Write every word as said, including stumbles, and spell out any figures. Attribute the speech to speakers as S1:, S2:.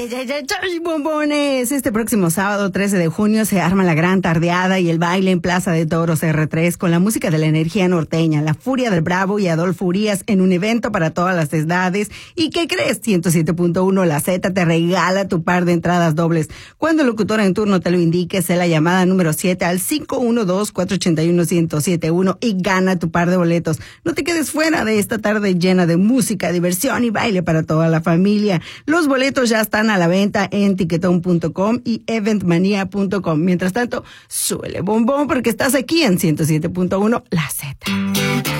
S1: ay, ay, ay, ay, bombones. Este próximo sábado trece de junio se arma la gran tardeada y el baile en Plaza de Toros erre tres con la música de la energía norteña, la Furia del Bravo y Adolfo Urias en un evento para todas las edades. ¿Y qué crees? ciento siete punto uno La Z te regala tu par de entradas dobles. Cuando el locutor en turno te lo indique, sé la llamada número siete al cinco uno dos, cuatro ocho uno, uno cero siete uno y gana tu par de boletos. No te quedes fuera de esta tarde llena de música, diversión y baile para toda la familia. Los boletos ya están a la venta en tiquetón punto com y eventmania punto com. Mientras tanto, suele bombón porque estás aquí en ciento siete punto uno La Z.